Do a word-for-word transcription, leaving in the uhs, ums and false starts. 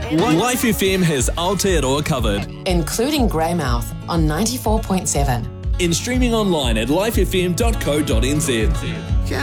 Life F M has Aotearoa covered. including Greymouth on ninety-four point seven. In streaming online at life f m dot co dot n z.